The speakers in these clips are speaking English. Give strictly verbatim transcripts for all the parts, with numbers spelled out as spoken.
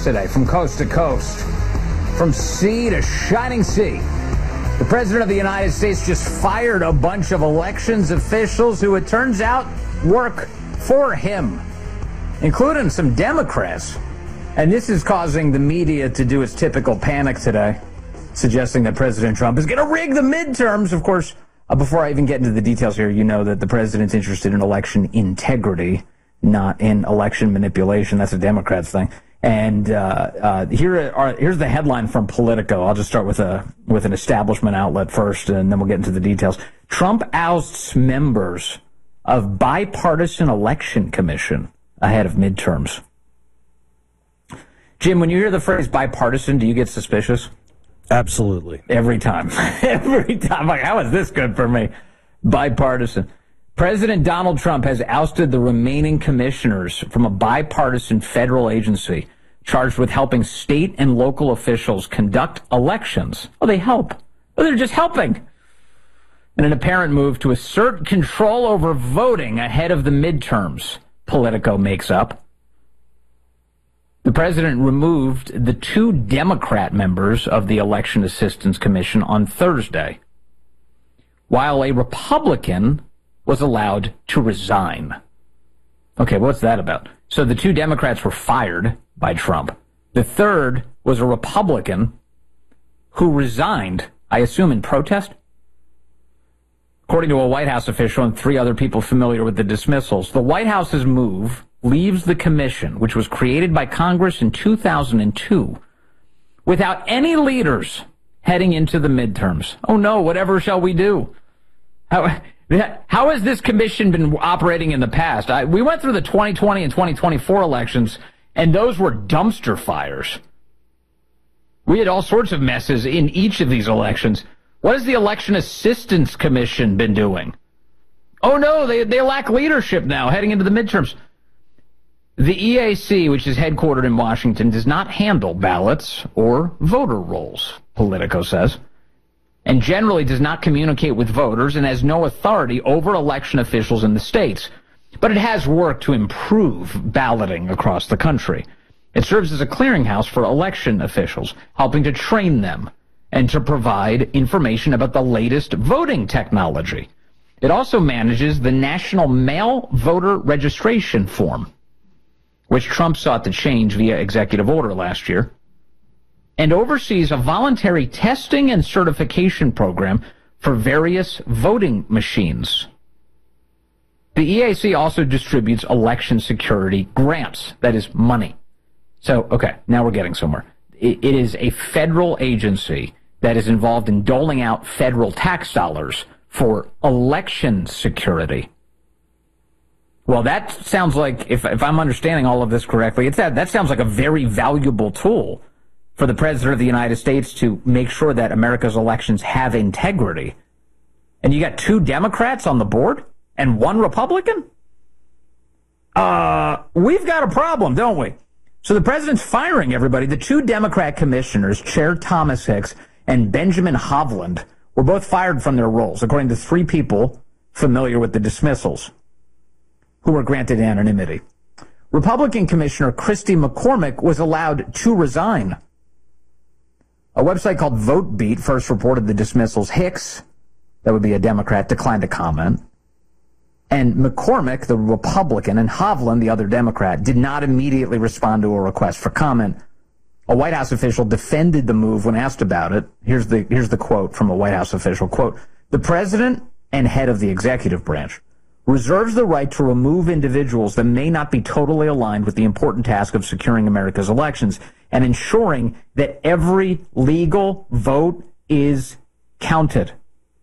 us today from coast to coast, from sea to shining sea. The President of the United States just fired a bunch of elections officials who, it turns out, work for him, including some Democrats. And this is causing the media to do its typical panic today, suggesting that President Trump is going to rig the midterms. Of course, uh, before I even get into the details here, you know that the president's interested in election integrity, not in election manipulation. That's a Democrats thing. And uh, uh, here are here's the headline from Politico. I'll just start with a with an establishment outlet first, and then we'll get into the details. Trump ousts members of bipartisan election commission ahead of midterms. Jim, when you hear the phrase bipartisan, do you get suspicious? Absolutely. Every time. Every time. Like, how is this good for me? Bipartisan. President Donald Trump has ousted the remaining commissioners from a bipartisan federal agency charged with helping state and local officials conduct elections. Oh, they help. Oh, they're just helping. In an apparent move to assert control over voting ahead of the midterms, Politico makes up. The president removed the two Democrat members of the Election Assistance Commission on Thursday, while a Republican was allowed to resign. Okay, what's that about? So the two Democrats were fired by Trump. The third was a Republican who resigned, I assume in protest? According to a White House official and three other people familiar with the dismissals, the White House's move leaves the commission, which was created by Congress in two thousand two, without any leaders heading into the midterms. Oh no, whatever shall we do? How, how has this commission been operating in the past? I, we went through the twenty twenty and twenty twenty-four elections, and those were dumpster fires. We had all sorts of messes in each of these elections. What has the Election Assistance Commission been doing? Oh no, they, they lack leadership now heading into the midterms. The E A C, which is headquartered in Washington, does not handle ballots or voter rolls, Politico says, and generally does not communicate with voters and has no authority over election officials in the states. But it has worked to improve balloting across the country. It serves as a clearinghouse for election officials, helping to train them and to provide information about the latest voting technology. It also manages the National Mail Voter Registration Form, which Trump sought to change via executive order last year, and oversees a voluntary testing and certification program for various voting machines. The E A C also distributes election security grants, that is, money. So, okay, now we're getting somewhere. It, it is a federal agency that is involved in doling out federal tax dollars for election security. Well, that sounds like, if, if I'm understanding all of this correctly, it's that, that sounds like a very valuable tool for the President of the United States to make sure that America's elections have integrity. And you got two Democrats on the board and one Republican? Uh, we've got a problem, don't we? So the president's firing everybody. The two Democrat commissioners, Chair Thomas Hicks and Benjamin Hovland, were both fired from their roles, according to three people familiar with the dismissals, who were granted anonymity. Republican Commissioner Christy McCormick was allowed to resign. A website called VoteBeat first reported the dismissals. Hicks, that would be a Democrat, declined to comment. And McCormick, the Republican, and Hovland, the other Democrat, did not immediately respond to a request for comment. A White House official defended the move when asked about it. Here's the, here's the quote from a White House official. Quote, "The president and head of the executive branch reserves the right to remove individuals that may not be totally aligned with the important task of securing America's elections and ensuring that every legal vote is counted."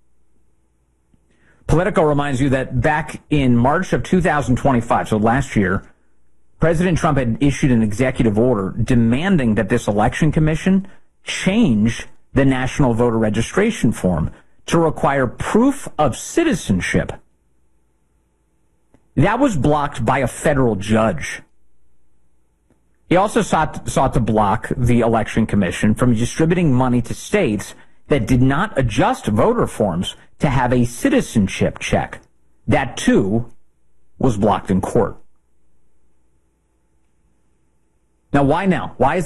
Politico reminds you that back in March of two thousand twenty-five, so last year, President Trump had issued an executive order demanding that this election commission change the national voter registration form to require proof of citizenship. That was blocked by a federal judge. He also sought, sought to block the election commission from distributing money to states that did not adjust voter forms to have a citizenship check. That, too, was blocked in court. Now, why now? Why is